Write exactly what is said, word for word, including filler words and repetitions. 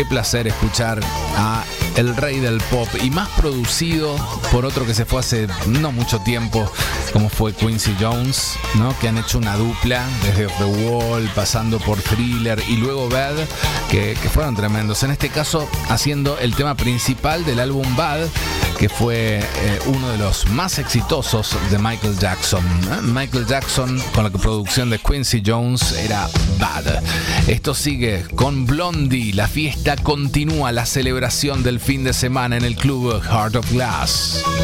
qué placer escuchar a el rey del pop y más producido por otro que se fue hace no mucho tiempo, como fue Quincy Jones, ¿no? Que han hecho una dupla desde The Wall, pasando por Thriller y luego Bad, que, que fueron tremendos. En este caso, haciendo el tema principal del álbum Bad, que fue eh, uno de los más exitosos de Michael Jackson. ¿eh? Michael Jackson, con la producción de Quincy Jones, era Bad. Esto sigue con Blondie. La fiesta continúa, la celebración del fin de semana en el club Heart of Glass.